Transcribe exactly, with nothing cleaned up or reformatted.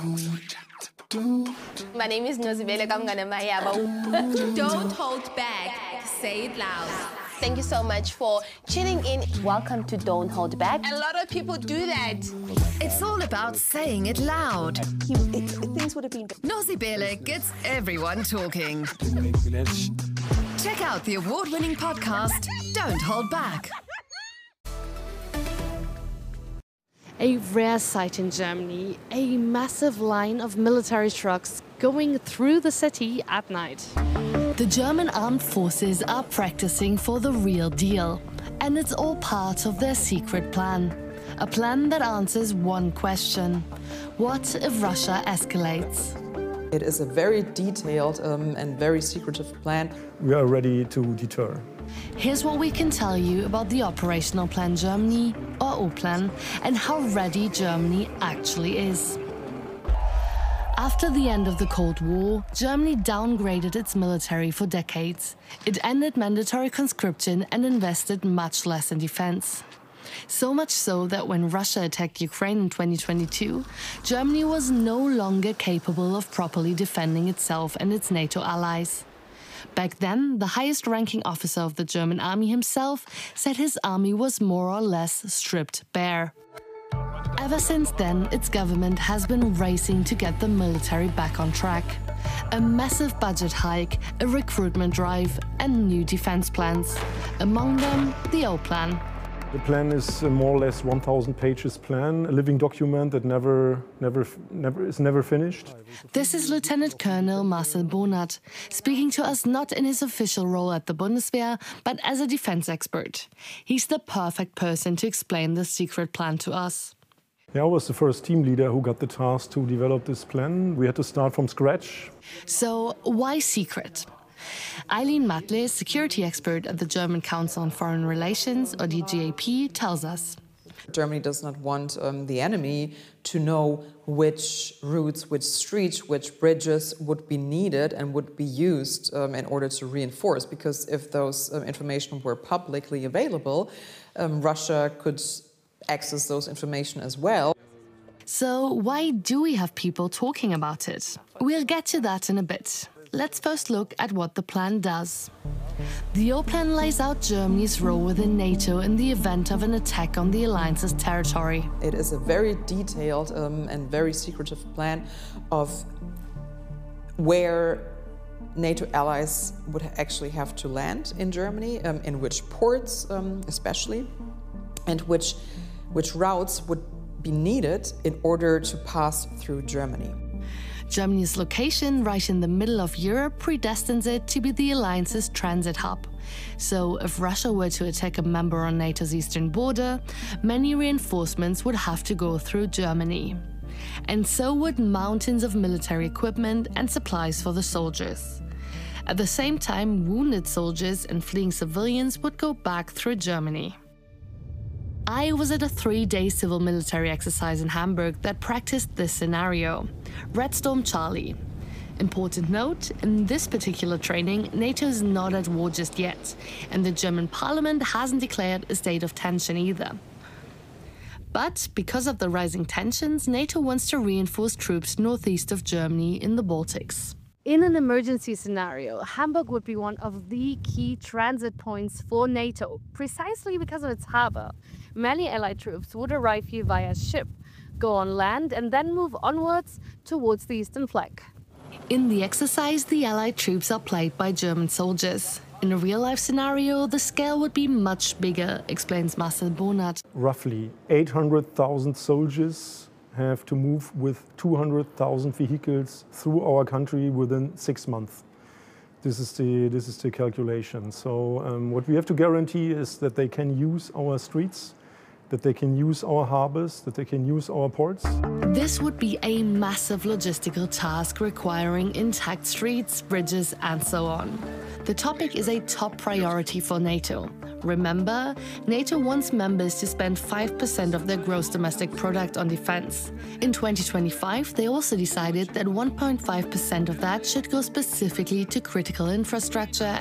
My name is Nozibele Kamganamaya. Don't hold back. Say it loud. Thank you so much for tuning in. Welcome to Don't Hold Back. A lot of people do that. It's all about saying it loud. He, it, things would have been... Nozibele gets everyone talking. Check out the award-winning podcast, Don't Hold Back. A rare sight in Germany, a massive line of military trucks going through the city at night. The German armed forces are practicing for the real deal, and it's all part of their secret plan. A plan that answers one question: what if Russia escalates? It is a very detailed um, and very secretive plan. We are ready to deter. Here's what we can tell you about the Operational Plan Germany, or O-Plan, and how ready Germany actually is. After the end of the Cold War, Germany downgraded its military for decades. It ended mandatory conscription and invested much less in defense. So much so that when Russia attacked Ukraine in twenty twenty-two, Germany was no longer capable of properly defending itself and its NATO allies. Back then, the highest-ranking officer of the German army himself said his army was more or less stripped bare. Ever since then, its government has been racing to get the military back on track. A massive budget hike, a recruitment drive, and new defense plans. Among them, the O-Plan. The plan is a more or less one thousand pages plan, a living document that never, never, never is never finished. This is Lieutenant Colonel Marcel Bonat, speaking to us not in his official role at the Bundeswehr, but as a defense expert. He's the perfect person to explain the secret plan to us. Yeah, I was the first team leader who got the task to develop this plan. We had to start from scratch. So, why secret? Eileen Matle, security expert at the German Council on Foreign Relations, or the G A P, tells us. Germany does not want um, the enemy to know which routes, which streets, which bridges would be needed and would be used um, in order to reinforce. Because if those um, information were publicly available, um, Russia could access those information as well. So why do we have people talking about it? We'll get to that in a bit. Let's first look at what the plan does. The O-Plan lays out Germany's role within NATO in the event of an attack on the alliance's territory. It is a very detailed um, and very secretive plan of where NATO allies would actually have to land in Germany, um, in which ports um, especially, and which, which routes would be needed in order to pass through Germany. Germany's location right in the middle of Europe predestines it to be the alliance's transit hub. So if Russia were to attack a member on NATO's eastern border, many reinforcements would have to go through Germany. And so would mountains of military equipment and supplies for the soldiers. At the same time, wounded soldiers and fleeing civilians would go back through Germany. I was at a three-day civil military exercise in Hamburg that practiced this scenario, Red Storm Charlie. Important note, in this particular training, NATO is not at war just yet, and the German parliament hasn't declared a state of tension either. But because of the rising tensions, NATO wants to reinforce troops northeast of Germany in the Baltics. In an emergency scenario, Hamburg would be one of the key transit points for NATO, precisely because of its harbor. Many Allied troops would arrive here via ship, go on land, and then move onwards towards the eastern flank. In the exercise, the Allied troops are played by German soldiers. In a real-life scenario, the scale would be much bigger, explains Marcel Bonat. Roughly eight hundred thousand soldiers have to move with two hundred thousand vehicles through our country within six months. This is the, this is the calculation. So um, what we have to guarantee is that they can use our streets, that they can use our harbors, that they can use our ports. This would be a massive logistical task requiring intact streets, bridges, and so on. The topic is a top priority for NATO. Remember, NATO wants members to spend five percent of their gross domestic product on defense. In twenty twenty-five, they also decided that one point five percent of that should go specifically to critical infrastructure